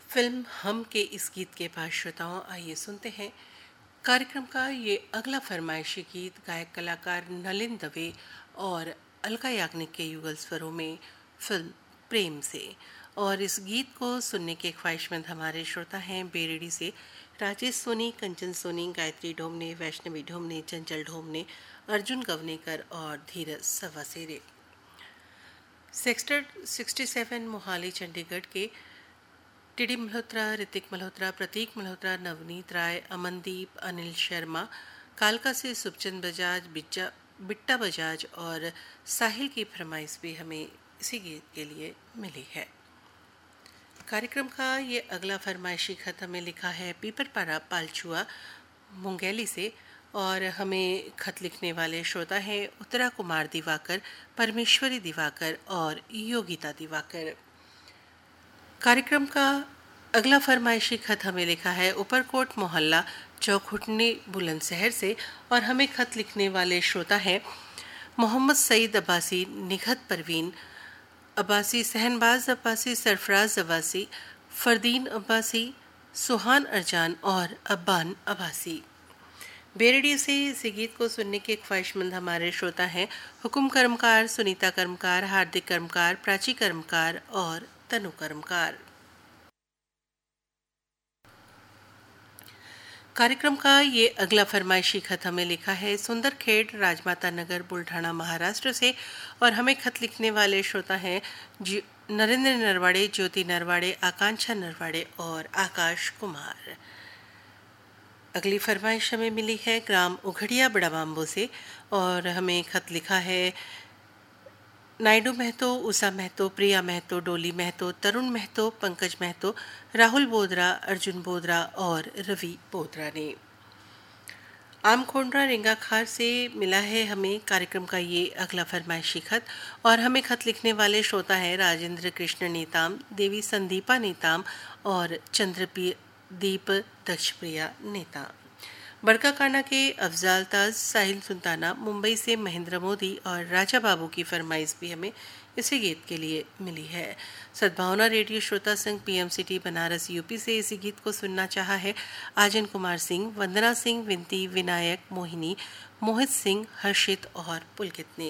Film हम के इस गीत के बाद श्रोताओं आइए सुनते हैं कार्यक्रम का ये अगला फरमाइशी गीत गायक कलाकार नलिन दवे और अलका याग्निक के युगल स्वरों में फिल्म प्रेम से। और इस गीत को सुनने के ख्वाहिशमंद हमारे श्रोता हैं बेरेडी से राजेश सोनी, कंचन सोनी, गायत्री ढोमने, वैष्णवी ढोमने, चंचल ढोमने, अर्जुन गवनेकर और धीरज सवासेरे। सेक्टर 67 मोहाली चंडीगढ़ के टीडी मल्होत्रा, ऋतिक मल्होत्रा, प्रतीक मल्होत्रा, नवनीत राय, अमनदीप, अनिल शर्मा, कालका से सुखचंद बजाज, बिट्टा बजाज और साहिल की फरमाइश भी हमें इसी गीत के लिए मिली है। कार्यक्रम का ये अगला फरमाइशी खत हमें लिखा है पीपरपारा पालचुआ मुंगेली से और हमें खत लिखने वाले श्रोता हैं उत्तरा कुमार दिवाकर, परमेश्वरी दिवाकर और योगिता दिवाकर। कार्यक्रम का अगला फरमाइशी खत हमें लिखा है ऊपरकोट मोहल्ला चौखुटनी बुलंदशहर से और हमें खत लिखने वाले श्रोता हैं मोहम्मद सईद अब्बासी, निघत परवीन अब्बासी, सहनबाज अब्बासी, सरफराज अब्बासी, फरदीन अब्बासी, सुहान अरजान और अब्बान अब्बासी। बेरडी से इस गीत को सुनने के ख्वाहिशमंद हमारे श्रोता हैं हुकुम कर्मकार, सुनीता कर्मकार, हार्दिक कर्मकार, प्राची कर्मकार और तनु कर्मकार। कार्यक्रम का ये अगला फरमाइशी खत हमें लिखा है सुंदरखेड़ राजमाता नगर बुल्ढाना महाराष्ट्र से और हमें खत लिखने वाले श्रोता हैं नरेंद्र नरवाड़े, ज्योति नरवाड़े, आकांक्षा नरवाड़े और आकाश कुमार। अगली फरमाइश हमें मिली है ग्राम उघड़िया बड़ा बाम्बो से और हमें खत लिखा है नायडू महतो, उषा महतो, प्रिया महतो, डोली महतो, तरुण महतो, पंकज महतो, राहुल बोदरा, अर्जुन बोदरा और रवि बोदरा ने। आमखोंडरा रेंगाखार से मिला है हमें कार्यक्रम का ये अगला फरमाइशी खत और हमें खत लिखने वाले श्रोता हैं राजेंद्र कृष्ण नेताम, देवी संदीपा नेताम और चंद्रदीप दक्षप्रिया नेताम। बड़का काना के अफजाल ताज, साहिल सुल्ताना, मुंबई से महेंद्र मोदी और राजा बाबू की फरमाइश भी हमें इसी गीत के लिए मिली है। सद्भावना रेडियो श्रोता संघ पीएमसीटी बनारस यूपी से इसी गीत को सुनना चाहा है आजन कुमार सिंह, वंदना सिंह, विनती, विनायक, मोहिनी, मोहित सिंह, हर्षित और पुलकित ने।